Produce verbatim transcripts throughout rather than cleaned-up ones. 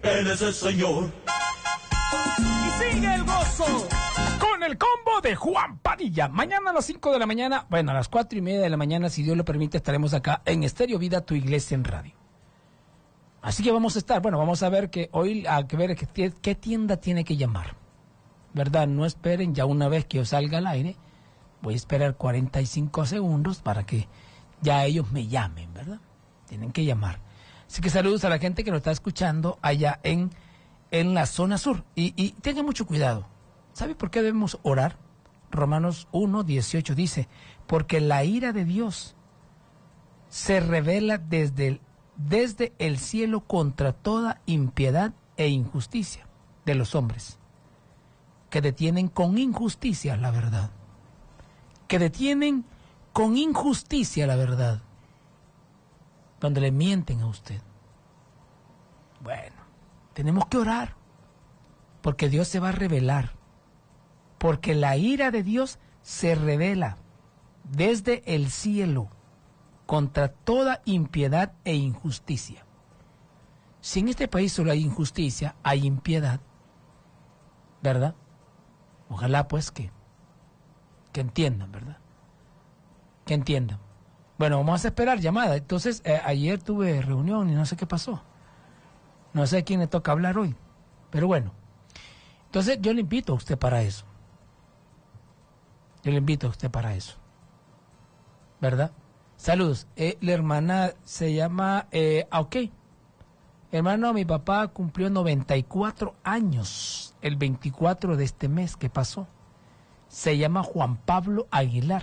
Él es el Señor. Y sigue el gozo con el combo de Juan Padilla. Mañana a las cinco de la mañana, bueno, a las cuatro y media de la mañana, si Dios lo permite, estaremos acá en Estéreo Vida, tu iglesia en radio. Así que vamos a estar, bueno, vamos a ver que hoy, a que ver qué, qué tienda tiene que llamar, ¿verdad? No esperen, ya una vez que yo salga al aire, voy a esperar cuarenta y cinco segundos para que ya ellos me llamen, ¿verdad? Tienen que llamar. Así que saludos a la gente que nos está escuchando allá en, en la zona sur. Y, y tengan mucho cuidado. ¿Sabe por qué debemos orar? Romanos uno, dieciocho dice, porque la ira de Dios se revela desde el desde el cielo contra toda impiedad e injusticia de los hombres, que detienen con injusticia la verdad, que detienen con injusticia la verdad, donde le mienten a usted. Bueno, tenemos que orar, porque Dios se va a revelar, porque la ira de Dios se revela desde el cielo contra toda impiedad e injusticia. Si en este país solo hay injusticia, hay impiedad, ¿verdad? Ojalá pues que, que entiendan, ¿verdad? Que entiendan. Bueno, vamos a esperar llamada. Entonces, eh, ayer tuve reunión y no sé qué pasó. No sé a quién le toca hablar hoy, pero bueno. Entonces, yo le invito a usted para eso. Yo le invito a usted para eso, ¿verdad? Saludos. Eh, la hermana se llama... Eh, ah, ok. Hermano, mi papá cumplió noventa y cuatro años el veinticuatro de este mes que pasó. Se llama Juan Pablo Aguilar.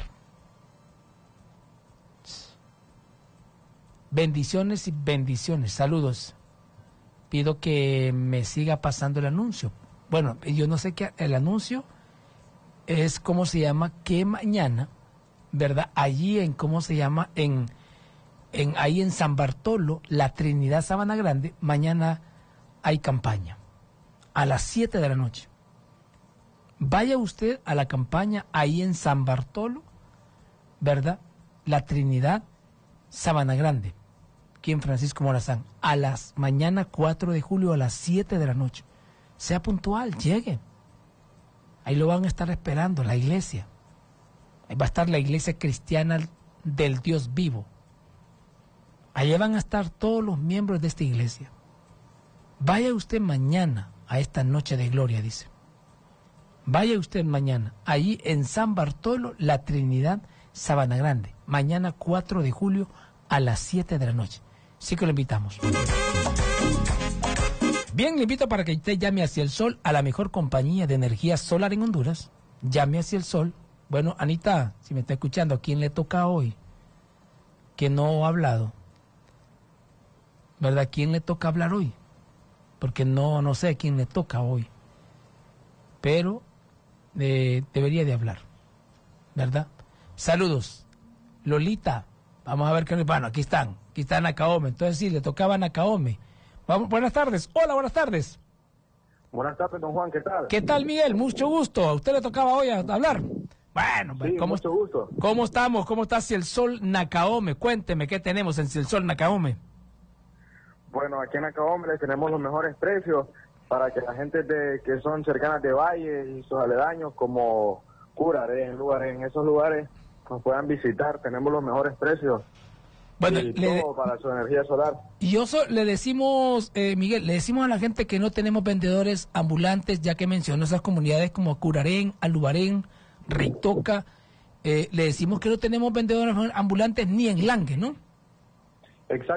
Bendiciones y bendiciones. Saludos. Pido que me siga pasando el anuncio. Bueno, yo no sé qué... El anuncio es cómo se llama que mañana... ¿verdad? Allí en, ¿cómo se llama? En, en ahí en San Bartolo, la Trinidad Sabana Grande, mañana hay campaña, a las siete de la noche. Vaya usted a la campaña ahí en San Bartolo, ¿verdad? La Trinidad Sabana Grande, aquí en Francisco Morazán, a las mañana cuatro de julio a las siete de la noche. Sea puntual, llegue. Ahí lo van a estar esperando, la iglesia. Ahí va a estar la iglesia cristiana del Dios vivo. Allí van a estar todos los miembros de esta iglesia. Vaya usted mañana a esta noche de gloria, dice. Vaya usted mañana, allí en San Bartolo, la Trinidad Sabana Grande. Mañana cuatro de julio a las siete de la noche. Sí que lo invitamos. Bien, le invito para que usted llame hacia el sol a la mejor compañía de energía solar en Honduras. Llame hacia el sol. Bueno, Anita, si me está escuchando, ¿a quién le toca hoy? Que no ha hablado. ¿Verdad? ¿A quién le toca hablar hoy? Porque no, no sé a quién le toca hoy. Pero eh, debería de hablar. ¿Verdad? Saludos. Lolita, vamos a ver qué... Bueno, aquí están. Aquí está Nacaome. Entonces sí, le tocaba a Nacaome. Vamos, buenas tardes. Hola, buenas tardes. Buenas tardes, don Juan. ¿Qué tal? ¿Qué tal, Miguel? Mucho gusto. ¿A usted le tocaba hoy a hablar? Bueno, sí, ¿cómo, mucho gusto. ¿cómo estamos? ¿Cómo está Cielsol Nacaome? Cuénteme, ¿qué tenemos en Cielsol Nacaome? Bueno, aquí en Nacaome les tenemos los mejores precios para que la gente de que son cercanas de Valle y sus aledaños, como Curaré, en lugares, en esos lugares, nos puedan visitar. Tenemos los mejores precios. Bueno, y le, todo para su energía solar. Y yo so, le decimos, eh, Miguel, le decimos a la gente que no tenemos vendedores ambulantes, ya que mencionó esas comunidades como Curarén, Alubarén, Reitoca, eh, le decimos que no tenemos vendedores ambulantes ni en Langue, ¿no? Exacto.